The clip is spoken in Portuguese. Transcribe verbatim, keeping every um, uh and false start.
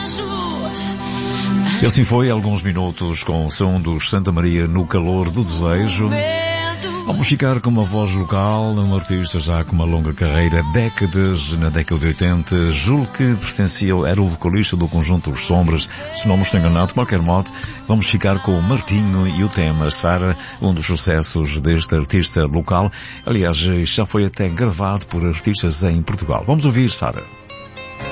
E assim foi, alguns minutos com o som dos Santa Maria no calor do desejo. Vamos ficar com uma voz local, um artista já com uma longa carreira, décadas, na década de oitenta, julgo que pertencia, era o vocalista do conjunto Os Sombras, se não me estou enganado. De qualquer modo, vamos ficar com o Martinho e o tema Sara, um dos sucessos deste artista local. Aliás, já foi até gravado por artistas em Portugal. Vamos ouvir Sara.